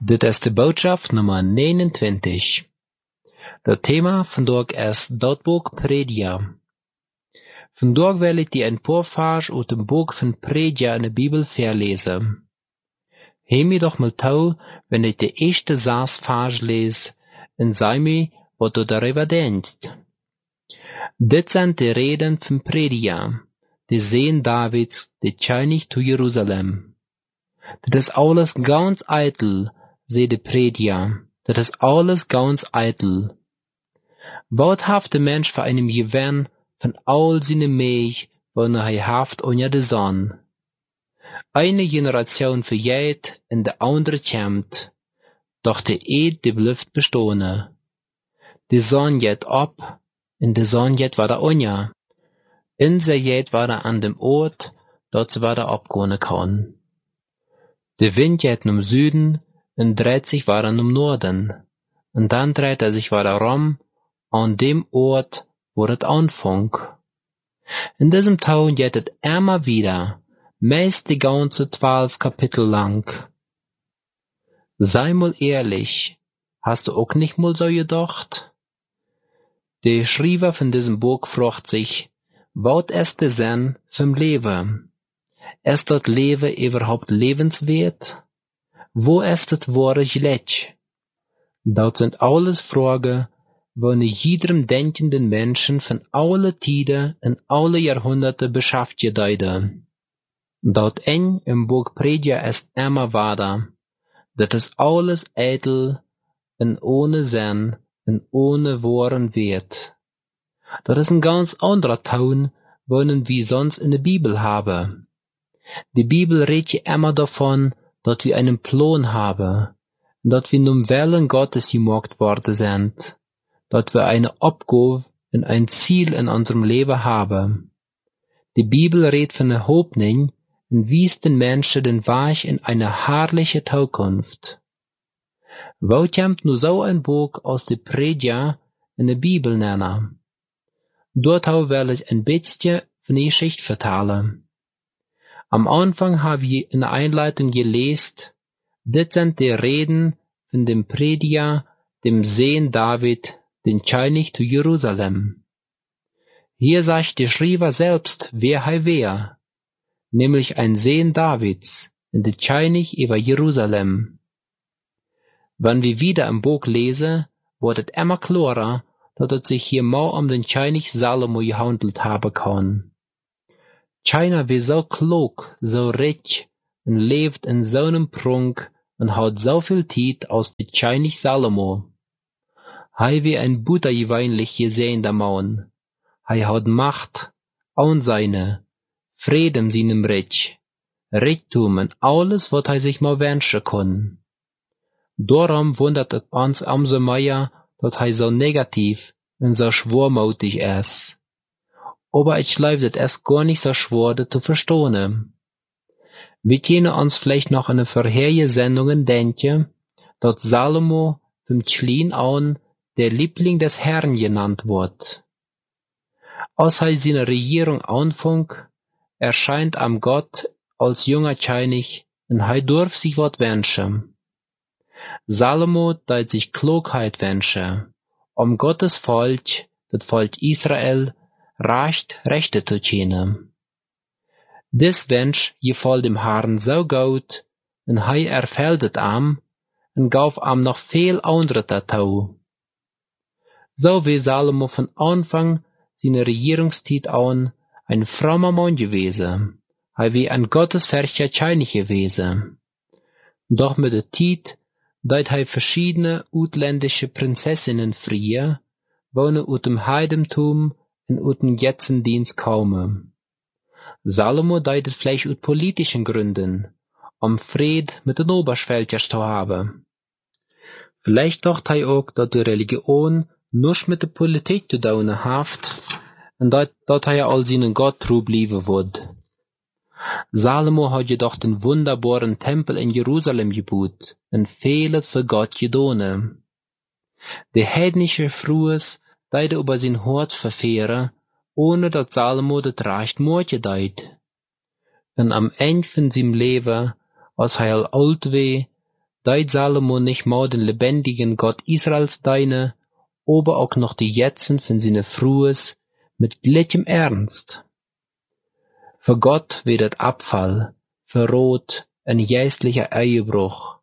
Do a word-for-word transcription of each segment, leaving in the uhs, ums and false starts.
Dit is de boodschap nummer negenentwintig. Het thema vandaag is dat boek Predia. Vandaag wil ik die een paar vers uit het boek van Predia in de Bibel verlezen. Heem je doch mal toe, wenn ik de eerste zes vers lees, en zei me wat du darüber denkst. Dit zijn de reden van Predia, de Zehn Davids, de König zu Jerusalem. Dat is alles ganz eitel, zei de Predia, dat is alles ganz eitel. Wat heeft de mens voor einem gewinn van al zijn meeg, wanneer hij heeft onder de zon? Eine generation vergeet en de andere komt, doch de eed die blijft bestaan. De zon geht op, en de zon geht weer onder. En ze geht weer aan dem Ort, dat ze weer opkomen kan. De wind geht naar Süden en dreht sich weer naar Norden. En dan dreht er sich weer rum an dem Ort, wo het anfängt. In diesem Tau geht het immer wieder, meist die ganze zwölf Kapitel lang. Sei mal ehrlich, hast du auch nicht mal so gedacht? Der Schreiber von diesem Buch fragt sich, wat ist der Sinn vom Leben? Ist das Leben überhaupt lebenswert? Wo ist das wahre Glück? Das sind alles Fragen, die jedem denkenden Menschen von alle Tiden und alle Jahrhunderte beschäftigt werden. Dat eng im Buch Predia ist immer wahr, dat ist alles eitel und ohne Sinn und ohne wahren Wert. Dat ist ein ganz anderer Ton, den wir sonst in der Bibel haben. Die Bibel redet ja immer davon, dass wir einen Plan haben, und dass wir nun Willen Gottes gemacht worden sind, dass wir eine Aufgabe und ein Ziel in unserem Leben haben. Die Bibel redet von der Hoffnung und wies den Menschen den Weg in eine herrliche Zukunft. Wo kommt nun so ein Buch aus der Predia in der Bibel nennen? Dort will ich ein bisschen von der Geschichte vertellen. Am Anfang habe ich in der Einleitung gelesen, dit sind die Reden von dem Predia, dem Zehn David, den König zu Jerusalem. Hier sagt der Schreiber selbst, wer er wäre, nämlich ein Zehn Davids, der König über Jerusalem. Wenn wir wieder im Buch lesen, wird es immer klarer, dass es sich hier mal um den König Salomo gehandelt haben kann. Keiner wie so klug, so reich und lebt in so einem Prunk und hat so viel Zeit aus dem König Salomo. Hij wie ein buttergewöhnlich gesehender Mann. Hij hat Macht, und seine, Frieden seinem Reich, Reichtum und alles, was hij sich mal wünschen kann. Darum wundert es uns umso mehr, dass hij so negativ und so schwermutig ist. Aber ich glaube, das ist gar nicht so schwer, das zu verstehen. Wir können uns vielleicht noch an eine vorherige Sendungen denken, dass Salomo vom Klein an der Liebling des Herrn genannt wird. Als er seine Regierung anfängt, erscheint am Gott als junger König und er darf sich was wünschen. Salomo deit sich Klugheit wünschen, um Gottes Volk, das Volk Israel, Recht, Rechte zu kennen. Dies Wunsch gefällt dem Herrn so gut, und er erfüllt es am, und gab am noch viel andere dazu. So wie Salomo von Anfang seiner Regierungszeit an ein frommer Mann gewesen, er wie ein gottesfürchtiger König gewesen. Doch mit der Zeit, deit er verschiedene utländische Prinzessinnen frie, wohne ut dem Heidentum und ut dem Götzendienst kaume. Salomo deit es vielleicht ut politischen Gründen, um Fried mit den Oberschwelters zu haben. Vielleicht dacht er auch, dass die Religion nur mit der Politik zu tun hat, und dat, dat er all seinen Gott treu bleiben wird. Salomo hat jedoch den wunderbaren Tempel in Jerusalem gebaut und vieles für Gott getan. Der heidnische Frues deide über sein Hort verfehre, ohne dass Salomo das Recht morgen deit. Und am Ende von seinem Leben, als er alt war, deit Salomo nicht mal den lebendigen Gott Israels deine, aber auch noch die Jetzen von seine Frues, mit glichem Ernst. Für Gott wird Abfall, Verrot, ein geistlicher Ehebruch.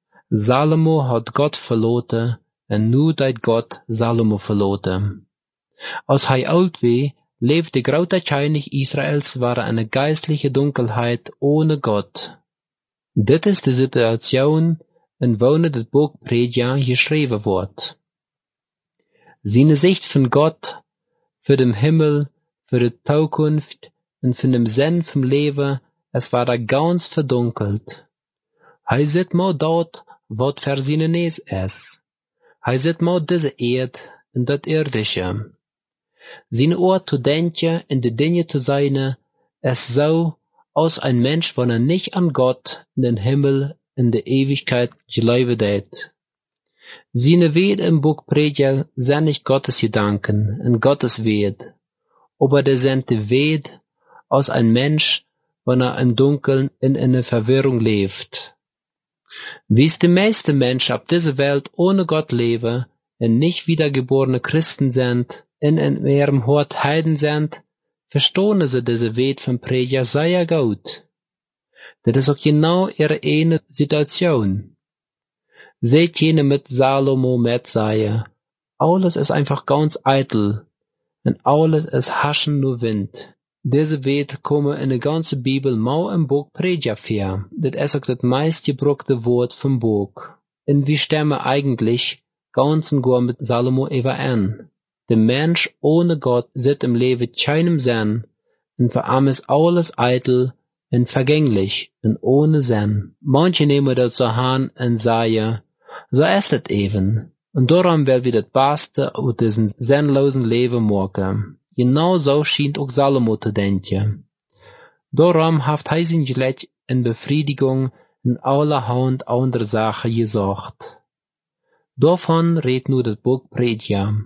Salomo hat Gott verloten, en nu deit Gott Salomo verloten. Als hij oud wie, leefde grote König Israels war eine geistliche Dunkelheit ohne Gott. Dit is de Situation, in wonen het boek Prediger geschreven wordt. Seine Sicht von Gott, für den Himmel, für die Zukunft und für den Sinn vom Leben, es war da ganz verdunkelt. Hij zit mal dort, wat für seine Nes is. Hij zit mal diese Erd in dat Irdische. Seine Ohr zu denken in die Dinge zu seine, es so, als ein Mensch, wenn er nicht an Gott in den Himmel in der Ewigkeit glauben det. Seine Wege im Buch Prediger sind nicht Gottes Gedanken und Gottes Wege, aber der sind die Wege als ein Mensch, wenn er im Dunkeln in einer Verwirrung lebt. Wie es die meisten Menschen auf dieser Welt ohne Gott leben und nicht wiedergeborene Christen sind, und in ihrem Hort Heiden sind, verstehen sie diese Wege von Prediger sehr gut. Das ist auch genau ihre eine Situation. Seht jene mit Salomo mit sei, alles ist einfach ganz eitel, und alles ist haschen nur Wind. Diese Wege kommen in der ganzen Bibel mal im Buch Prediger vor. Das ist auch das meistgebrauchte Wort vom Buch. Und wir stimmen eigentlich ganz und gar mit Salomo überein. Der Mensch ohne Gott sieht im Leben keinem Sinn, und für ihn ist alles eitel und vergänglich und ohne Sinn. Manche nehmen das zur Hand und sagen, so ist es eben, und darum will wir das Beste aus diesem sinnlosen Leben machen. Genau so scheint auch Salomo zu denken. Darum hat er sein Glück in Befriedigung in allerhand andere Sachen gesucht. Davon redet nur das Buch Prediger.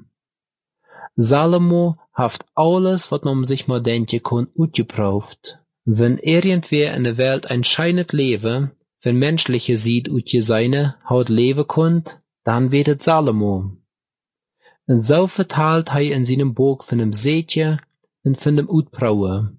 Salomo hat alles, was man sich mal denken kann, ausgeprüft. Wenn irgendwer in der Welt ein scheinet Leben, wenn menschliche sieht, utje seine Haut leben konnt, dann wird es Salomo. Und so verteilt er in seinem Buch von dem Seetje und von dem Utbraue.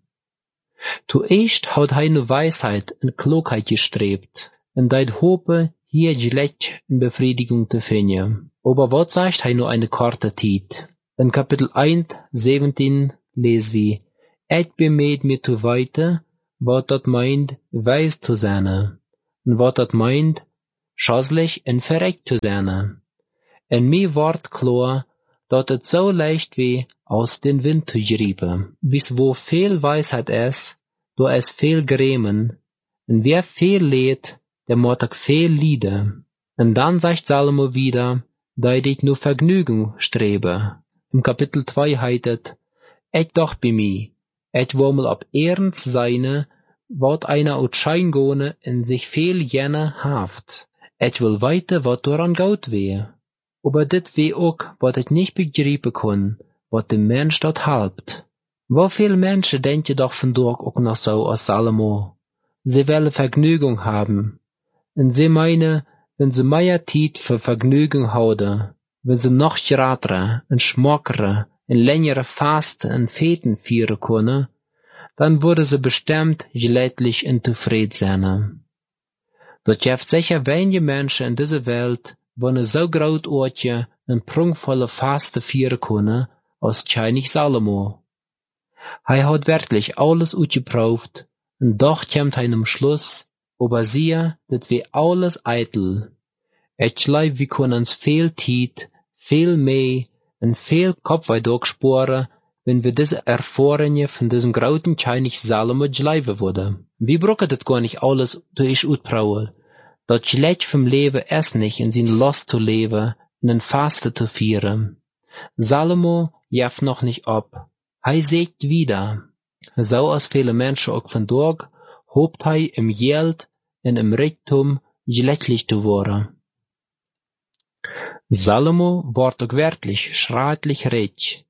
Zuerst hat er nur Weisheit und Klugheit gestrebt, und deit Hope hier Glück und Befriedigung zu finden. Aber was sagt er nur eine kurze Zeit? In Kapitel eins, siebzehn lesen wir, ich bemeid mir zu weiter, wat dat meint, weis zu sein, und wat dat meint, schoslich und verreckt zu sein. En mir ward klar, dat het so leicht wie aus den Wind zu griepen. Bis wo viel Weisheit ist, do es viel Grämen, und wer viel leht, der moet auch viel lieden. Und dann sagt Salomo wieder, da ich nur Vergnügen strebe. Im Kapitel zwei heißt es, ich doch bei mir, ich will mal ab Ernst seine, wat einer aus Scheingone in sich viel jene haft. Ich will weiter, wat daran gut weh. Aber dit weh auch, wat ich nicht begreifen kann, wat dem Mensch dort halbt. Wo viel Menschen denken doch von durch auch noch so als Salomo. Sie wollen Vergnügung haben. Und sie meinen, wenn sie mehr Zeit für Vergnügen haben, wenn sie noch geratere und schmockere und längere Fasten und Feten feiern können, dann würde sie bestimmt glücklich und zufrieden sein. Dort gibt sicher wenige Menschen in dieser Welt, die so großartige und prunkvolle Fasten feiern können, als König Salomo. Er hat wirklich alles ausgeprüft, und doch kommt er am Schluss, aber siehe, das wir alles eitel. Ich glaube, wir können uns viel Zeit, viel mehr und viel Kopfweidog spüren, wenn wir diese Erfahrungen von diesem großen König Salomo glauben würden. Wir brauchen das gar nicht alles durch ausprobieren. Das Glück vom Leben ist nicht in seine Lust zu leben, in den Fasten zu feiern. Salomo jaft noch nicht ab. Er sägt wieder. So als viele Menschen auch von dort, hofft er im Geld und im Reichtum glücklich zu werden. Salomo wird auch wirklich schrecklich reich.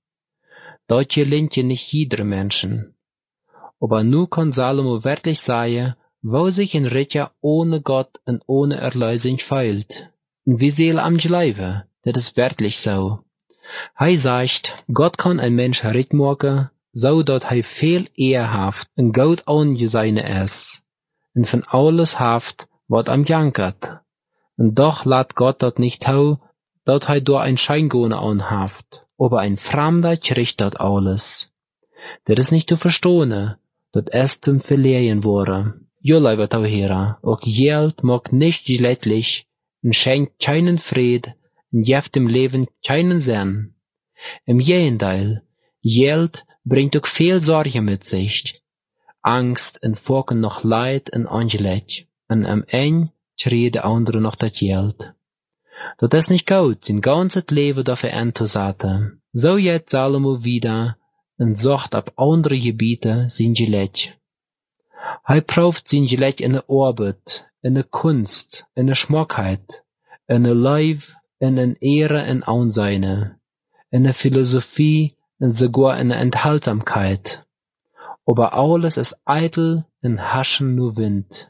Das gelingt nicht jeder Menschen. Aber nun kann Salomo wirklich sagen, wo sich een ritje ohne Gott en ohne Erlösung feilt. En wie seel am Leibe, dat is werkelijk zo. Hij zegt, Gott kann ein Mensch rit maken, zodat hij veel eer haft en goed aangezeine is, en van alles haft wat am jankert. En doch laat Gott dat nicht toe, dat hij door ein Scheingone anhaft, aber ein Fremder kriegt dat alles. Dat is nicht zu verstehen, dat es zum Verlieren wurde. Jo, lieber Tauhera, auch Geld mag nicht gelettlich und schenkt keinen Fried und jeft im Leben keinen Sinn. Im Gegenteil, Geld bringt auch viel Sorge mit sich, Angst und Folgen noch Leid und Angelegt, und am Ende kriegen die anderen noch das Geld. Dat is nicht gut, sein ganzes Leben dafür einzusetzen. So jetzt Salomo wieder und sucht ab andere Gebiete sein Gelegt. Hij prüft sein Gelegt in der Arbeit, in der Kunst, in der Schmuckheit, in der Leib, in der Ehre und Ansehen, in der Philosophie und sogar in der Enthaltsamkeit. Aber alles ist eitel und haschen nur Wind.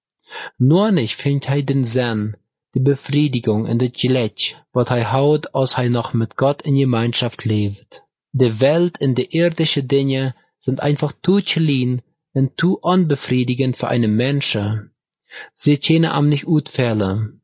Nur nicht findet hij den Sinn, die Befriedigung in der Gelegt, wat hij haut, als hij noch mit Gott in Gemeinschaft lebt. Die Welt und die irdische Dinge sind einfach zu klein und zu unbefriedigend für einen Menschen. Sie können am nicht utfällen.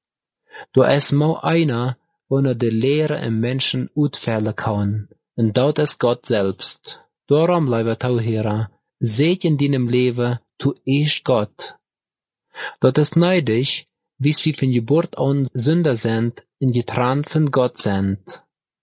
Du es mau einer, wo nur die Lehre im Menschen utfällen kann, und dort ist Gott selbst. Darum, lieber Tauhera, seht in deinem Leben, tu echt Gott. Dort ist neidig, wie wir von Geburt an Sünder sind und getrennt von Gott sind.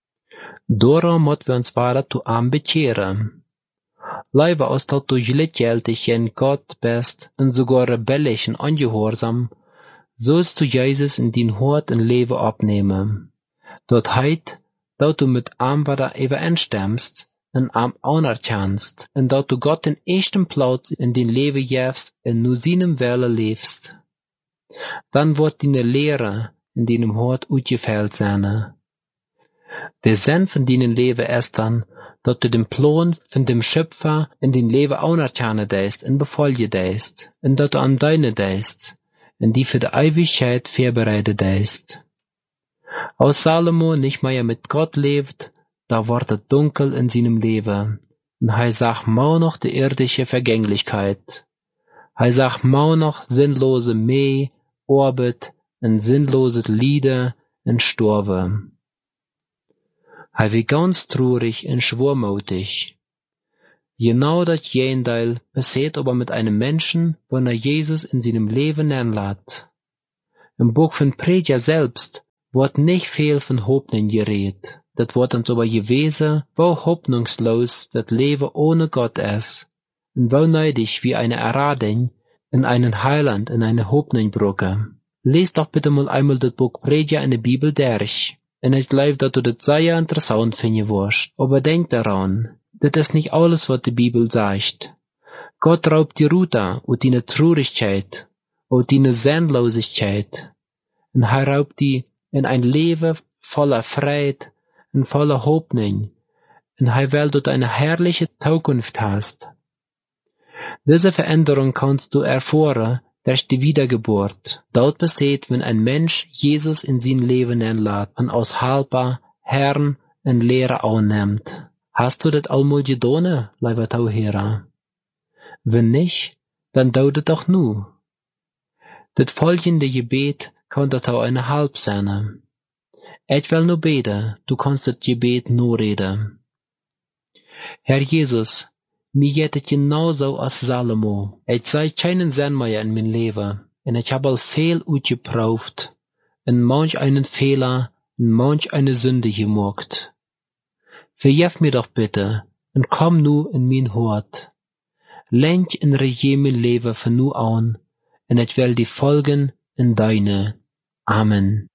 Darum müssen wir uns weiter zu ihm bekehren. Leider als dat du gleichgültig in Gott bist und sogar rebellisch und ungehorsam, sollst du Jesus in dein Hort und Leben abnehmen. Dort heit, dat du mit ihm wieder übereinstimmst und ihm anerkennst und dat du Gott den ersten Platz in dein Leben gibst und nur seinem Wille lebst. Dann wird deine Lehre in deinem Hort ausgefällt sein. Der Sinn von deinem Leben ist dann, dass du den Plan von dem Schöpfer in dein Leben anerkennen deist und befolgen deist, und dass du an deine deist, und die für die Ewigkeit vorbereitet deist. Als Salomo nicht mehr mit Gott lebt, da wird es dunkel in seinem Leben, und er sagt mau noch die irdische Vergänglichkeit. Er sagt mau noch sinnlose Mäh, Arbeit und sinnlose Lieder und Storbe. Er wird ganz traurig und schwermutig. Genau das Gegenteil passiert aber mit einem Menschen, wenn er Jesus in seinem Leben einlädt. Im Buch von Prediger selbst wird nicht viel von Hoffnung geredet. Das wird uns aber gewesen, wo hoffnungslos das Leben ohne Gott ist, und wo neidig wie eine Erradung in einen Heiland, in eine Hoffnungbrücke. Lies doch bitte mal einmal das Buch Prediger in der Bibel durch. Und ich glaube, dass du das sehr interessant finden wirst. Aber denk daran, das ist nicht alles, was die Bibel sagt. Gott raubt die Ruta und deine Traurigkeit und deine Sinnlosigkeit. Und er raubt die in ein Leben voller Freiheit und voller Hoffnung. Und er will, dass du eine herrliche Zukunft hast. Diese Veränderung kannst du erfahren durch die Wiedergeburt. Dort passiert, wenn ein Mensch Jesus in sein Leben einlädt und als Halber, Herrn und Lehrer annimmt. Hast du das einmal getan, lieber Tauhera? Wenn nicht, dann dauert doch nur. Das folgende Gebet kann das auch eine Halb sein. Ich will nur beten, du kannst das Gebet nur reden. Herr Jesus, mir geht es genauso als Salomo. Ich sehe keinen Sinn mehr in mein Leben, und ich habe all viel ausgeprüft, und manch einen Fehler, und manch eine Sünde gemacht. Vergib mir doch bitte, und komm nur in mein Hort. Lenk und regier mein Leben von nu an, und ich will die folgen in deine. Amen.